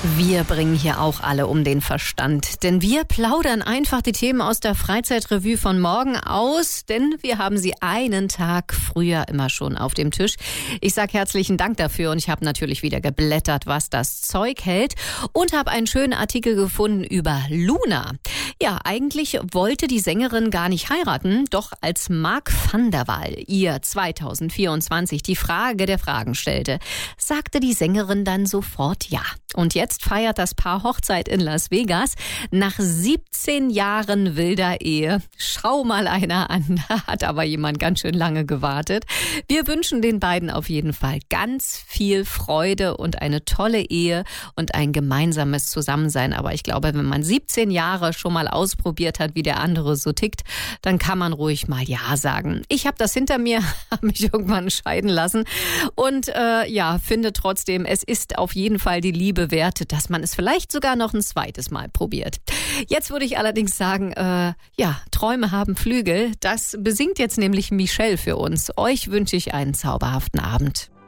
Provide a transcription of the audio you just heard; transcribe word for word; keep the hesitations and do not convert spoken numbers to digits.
Wir bringen hier auch alle um den Verstand, denn wir plaudern einfach die Themen aus der Freizeitrevue von morgen aus, denn wir haben sie einen Tag früher immer schon auf dem Tisch. Ich sage herzlichen Dank dafür und ich habe natürlich wieder geblättert, was das Zeug hält und habe einen schönen Artikel gefunden über Luna. Ja, eigentlich wollte die Sängerin gar nicht heiraten, doch als Mark van der Waal ihr zwanzig vierundzwanzig die Frage der Fragen stellte, sagte die Sängerin dann sofort ja. Und jetzt feiert das Paar Hochzeit in Las Vegas nach siebzehn Jahren wilder Ehe. Schau mal einer an, da hat aber jemand ganz schön lange gewartet. Wir wünschen den beiden auf jeden Fall ganz viel Freude und eine tolle Ehe und ein gemeinsames Zusammensein. Aber ich glaube, wenn man siebzehn Jahre schon mal ausprobiert hat, wie der andere so tickt, dann kann man ruhig mal Ja sagen. Ich habe das hinter mir, habe mich irgendwann scheiden lassen und äh, ja, finde trotzdem, es ist auf jeden Fall die Liebe wert, dass man es vielleicht sogar noch ein zweites Mal probiert. Jetzt würde ich allerdings sagen, äh, ja, Träume haben Flügel. Das besingt jetzt nämlich Michelle für uns. Euch wünsche ich einen zauberhaften Abend.